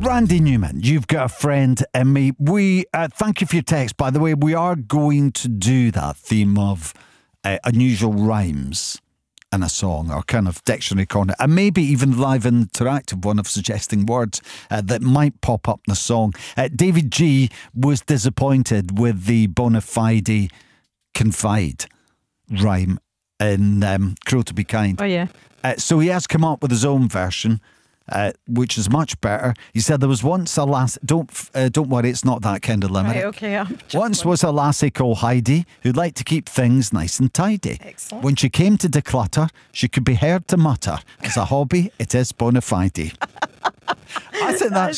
Randy Newman, you've got a friend in me. We thank you for your text. By the way, we are going to do that theme of unusual rhymes in a song, or kind of dictionary corner, and maybe even live interactive one of suggesting words that might pop up in the song. David G was disappointed with the bona fide confide rhyme in Cruel to Be Kind. Oh, yeah. So he has come up with his own version, which is much better. He said there was once a lass. Don't worry, it's not that kind of limerick. Right, okay. Once was a lassie called Heidi who liked to keep things nice and tidy. Excellent. When she came to declutter, she could be heard to mutter, as a hobby, it is bona fide. I think that's